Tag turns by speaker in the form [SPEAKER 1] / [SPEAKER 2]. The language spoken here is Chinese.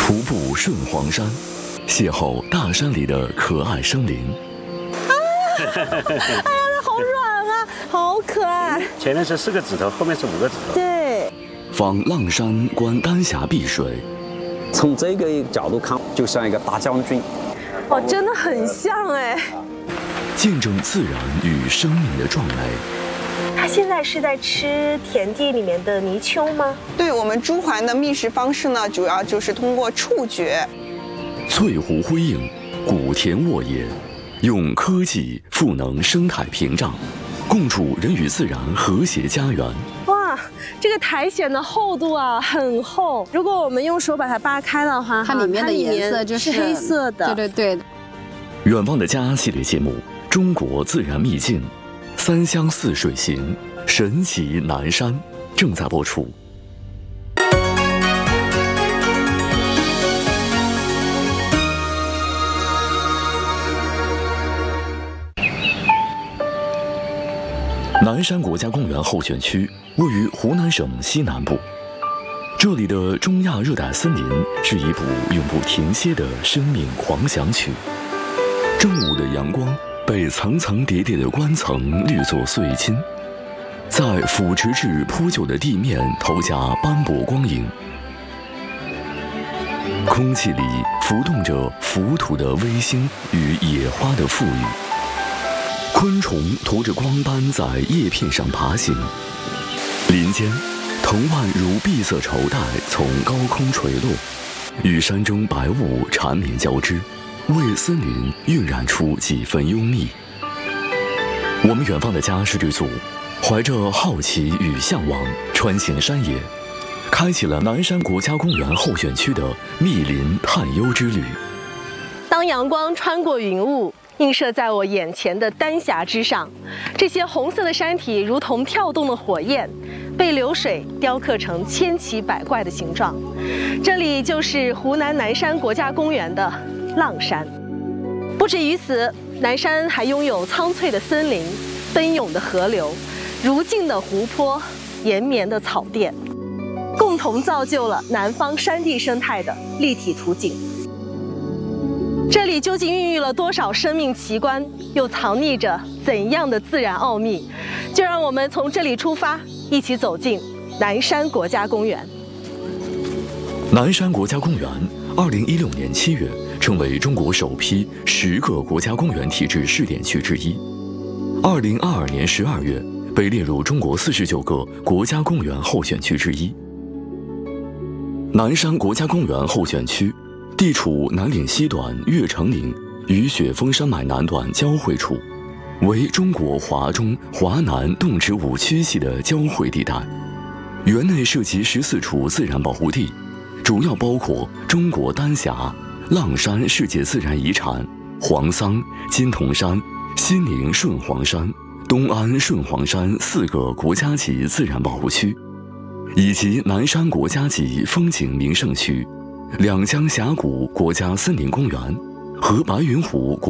[SPEAKER 1] 徒步顺黄山，邂逅大山里的可爱生灵。
[SPEAKER 2] 哎呀，它好软啊，好可爱。
[SPEAKER 3] 前面是4个指头，后面是5个指头。
[SPEAKER 2] 对。
[SPEAKER 1] 访浪山观丹霞碧水，
[SPEAKER 4] 从这个角度看，就像一个大将军。
[SPEAKER 2] 哦，真的很像哎。
[SPEAKER 1] 见证自然与生命的壮美。
[SPEAKER 2] 它现在是在吃田地里面的泥鳅吗？
[SPEAKER 5] 对，我们朱鹮的觅食方式呢，主要就是通过触觉。
[SPEAKER 1] 翠湖辉映，古田沃野，用科技赋能生态屏障，共筑人与自然和谐家园。
[SPEAKER 2] 哇，这个苔藓的厚度啊很厚，如果我们用手把它扒开的话，
[SPEAKER 6] 它里面的颜色就是
[SPEAKER 2] 黑色的。对对对。
[SPEAKER 1] 远方的家系列节目《中国自然秘境》，3湘4水行，神奇南山正在播出。南山国家公园候选区位于湖南省西南部，这里的中亚热带森林是一部永不停歇的生命狂想曲。正午的阳光被层层叠叠的冠层滤作碎金，在腐蚀至铺就的地面投下斑驳光影。空气里浮动着浮土的微星与野花的馥郁，昆虫涂着光斑在叶片上爬行。林间，藤蔓如碧色绸带从高空垂落，与山中白雾缠绵交织，为森林晕染出几分幽密。我们远方的家摄制组怀着好奇与向往，穿行山野，开启了南山国家公园候选区的密林探幽之旅。
[SPEAKER 2] 当阳光穿过云雾，映射在我眼前的丹霞之上，这些红色的山体如同跳动的火焰，被流水雕刻成千奇百怪的形状。这里就是湖南南山国家公园的浪山。不止于此，南山还拥有苍翠的森林、奔涌的河流、如镜的湖泊、延绵的草甸，共同造就了南方山地生态的立体图景。这里究竟孕育了多少生命奇观，又藏匿着怎样的自然奥秘？就让我们从这里出发，一起走进南山国家公园。
[SPEAKER 1] 南山国家公园2016年7月成为中国首批10个国家公园体制试点区之一，2022年12月被列入中国49个国家公园候选区之一。南山国家公园候选区地处南岭西段越城岭与雪峰山脉南段交汇处，为中国华中、华南动植物区系的交汇地带。园内涉及14处自然保护地，主要包括中国丹霞、浪山世界自然遗产、黄桑、金童山、西宁顺黄山、东安顺黄山4个国家级自然保护区，以及南山国家级风景名胜区、两江峡谷国家森林公园和白云湖